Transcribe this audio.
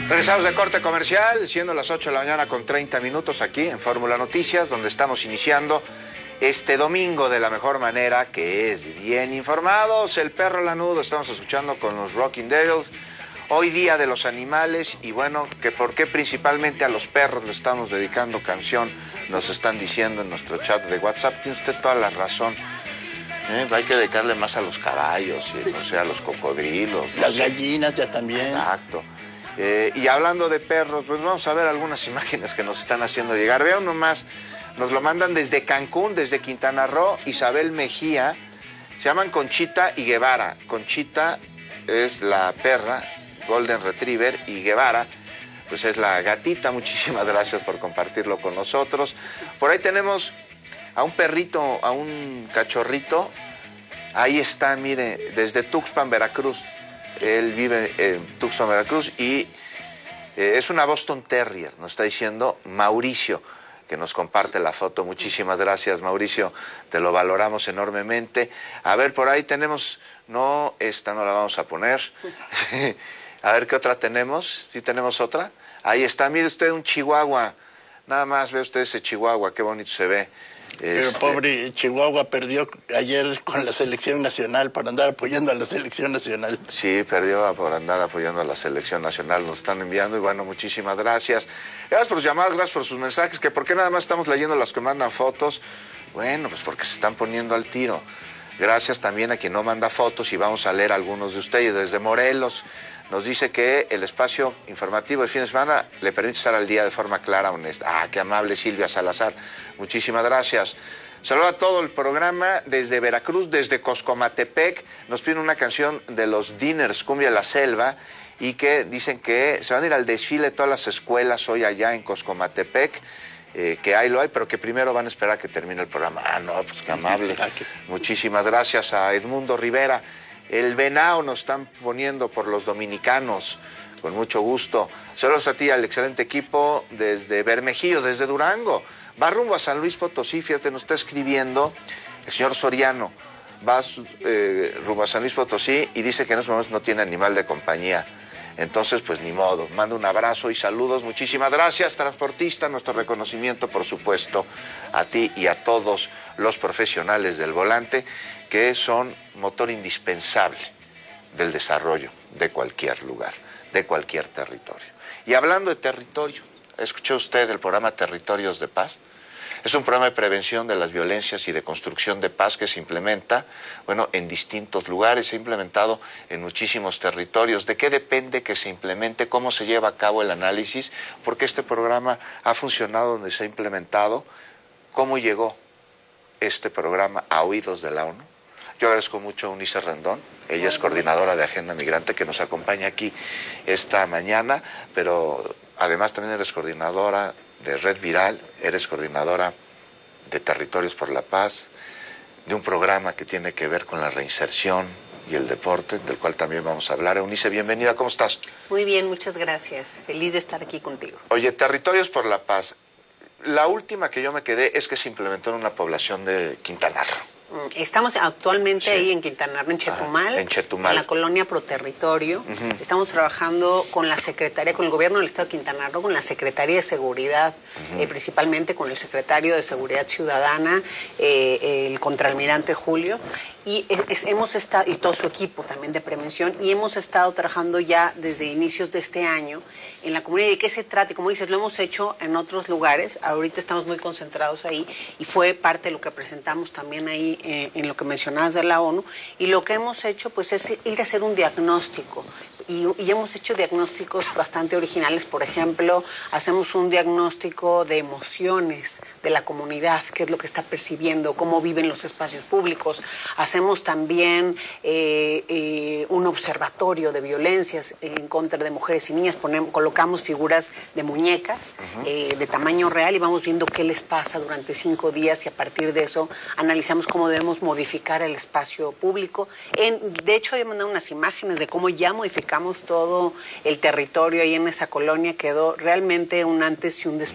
Regresamos de corte comercial, siendo las 8 de la mañana con 30 minutos aquí en Fórmula Noticias, donde estamos iniciando este domingo de la mejor manera, que es bien informados. El perro lanudo, estamos escuchando con los Rocking Devils. Hoy día de los animales, y bueno, que por qué principalmente a los perros le estamos dedicando canción, nos están diciendo en nuestro chat de WhatsApp. Tiene usted toda la razón. Hay que dedicarle más a los caballos, y, no sé, a los cocodrilos. Las gallinas ya también. Exacto. Y hablando de perros, pues vamos a ver algunas imágenes que nos están haciendo llegar. Vea uno más, nos lo mandan desde Cancún, desde Quintana Roo, Isabel Mejía. Se llaman Conchita y Guevara. Conchita es la perra, Golden Retriever, y Guevara, pues es la gatita. Muchísimas gracias por compartirlo con nosotros. Por ahí tenemos a un perrito, a un cachorrito. Ahí está, mire, desde Tuxpan, Veracruz. Él vive en Tuxpan, Veracruz, y es una Boston Terrier, nos está diciendo Mauricio, que nos comparte la foto. Muchísimas gracias, Mauricio, te lo valoramos enormemente. A ver, por ahí tenemos, no, esta no la vamos a poner. A ver qué otra tenemos. ¿Sí tenemos otra? Ahí está, mire usted un chihuahua. Nada más ve usted ese chihuahua, qué bonito se ve. Pero pobre Chihuahua perdió ayer con la selección nacional por andar apoyando a la selección nacional. Sí, perdió por andar apoyando a la selección nacional. Nos están enviando y bueno, muchísimas gracias. Gracias por sus llamadas, gracias por sus mensajes. Que ¿por qué nada más estamos leyendo las que mandan fotos? Bueno, pues porque se están poniendo al tiro. Gracias también a quien no manda fotos, y vamos a leer algunos de ustedes. Desde Morelos nos dice que el espacio informativo de fin de semana le permite estar al día de forma clara, honesta. Ah, qué amable Silvia Salazar. Muchísimas gracias. Saludo a todo el programa desde Veracruz, desde Coscomatepec. Nos piden una canción de los Dinners, Cumbia de la Selva, y que dicen que se van a ir al desfile de todas las escuelas hoy allá en Coscomatepec. Que ahí lo hay, pero que primero van a esperar a que termine el programa. Ah, no, pues qué amable. Muchísimas gracias a Edmundo Rivera. El venao nos están poniendo por los dominicanos, con mucho gusto. Saludos a ti, al excelente equipo desde Bermejillo, desde Durango. Va rumbo a San Luis Potosí, fíjate, nos está escribiendo el señor Soriano. Va rumbo a San Luis Potosí y dice que en estos momentos no tiene animal de compañía. Entonces, pues ni modo. Mando un abrazo y saludos. Muchísimas gracias, transportista. Nuestro reconocimiento, por supuesto, a ti y a todos los profesionales del volante, que son motor indispensable del desarrollo de cualquier lugar, de cualquier territorio. Y hablando de territorio, ¿escuchó usted el programa Territorios de Paz? Es un programa de prevención de las violencias y de construcción de paz que se implementa, bueno, en distintos lugares, se ha implementado en muchísimos territorios. ¿De qué depende que se implemente? ¿Cómo se lleva a cabo el análisis? ¿Por qué este programa ha funcionado donde se ha implementado? ¿Cómo llegó este programa a oídos de la ONU? Yo agradezco mucho a Eunice Rendón, ella es coordinadora de Agenda Migrante, que nos acompaña aquí esta mañana, pero además también eres coordinadora de Red Viral, eres coordinadora de Territorios por la Paz, de un programa que tiene que ver con la reinserción y el deporte, del cual también vamos a hablar. Eunice, bienvenida, ¿cómo estás? Muy bien, muchas gracias. Feliz de estar aquí contigo. Oye, Territorios por la Paz, la última que yo me quedé es que se implementó en una población de Quintana Roo. Estamos actualmente ahí en Quintana Roo, en Chetumal, en la colonia Proterritorio. Estamos trabajando con la Secretaría, con el Gobierno del Estado de Quintana Roo, con la Secretaría de Seguridad, principalmente con el Secretario de Seguridad Ciudadana, el Contraalmirante Julio, y hemos estado, y todo su equipo también de prevención, y hemos estado trabajando ya desde inicios de este año en la comunidad. ¿De qué se trata? Como dices, lo hemos hecho en otros lugares, ahorita estamos muy concentrados ahí, y fue parte de lo que presentamos también ahí en lo que mencionabas de la ONU, y lo que hemos hecho pues es ir a hacer un diagnóstico, y hemos hecho diagnósticos bastante originales. Por ejemplo, hacemos un diagnóstico de emociones de la comunidad, qué es lo que está percibiendo, cómo viven los espacios públicos. Hacemos también un observatorio de violencias en contra de mujeres y niñas. Colocamos figuras de muñecas de tamaño real y vamos viendo qué les pasa durante 5 días, y a partir de eso analizamos cómo debemos modificar el espacio público. De hecho, he mandado unas imágenes de cómo ya modificamos todo el territorio ahí en esa colonia. Quedó realmente un antes y un después.